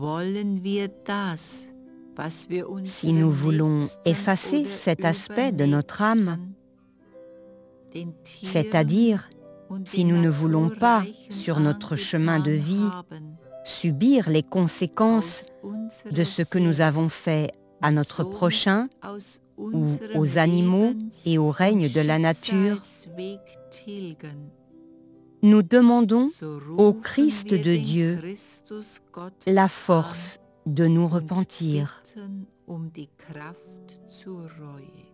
Si nous voulons effacer cet aspect de notre âme, c'est-à-dire si nous ne voulons pas, sur notre chemin de vie, subir les conséquences de ce que nous avons fait à notre prochain ou aux animaux et au règne de la nature, nous demandons au Christ de Dieu la force de nous repentir.